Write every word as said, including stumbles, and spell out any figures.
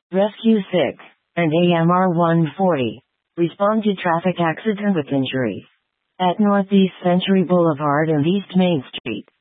Rescue six, and A M R one forty. Respond to traffic accident with injuries. At Northeast Century Boulevard and East Main Street.